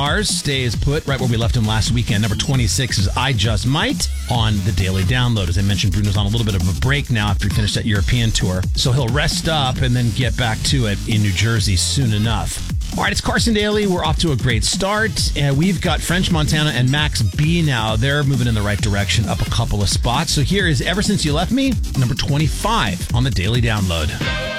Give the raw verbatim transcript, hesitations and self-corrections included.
Mars stays put right where we left him last weekend. Number twenty-six is I Just Might on the Daily Download. As I mentioned, Bruno's on a little bit of a break now after he finished that European tour. So he'll rest up and then get back to it in New Jersey soon enough. All right, it's Carson Daly. We're off to a great start. And we've got French Montana and Max B now. They're moving in the right direction, up a couple of spots. So here is Ever Since You Left Me, number twenty-five on the Daily Download.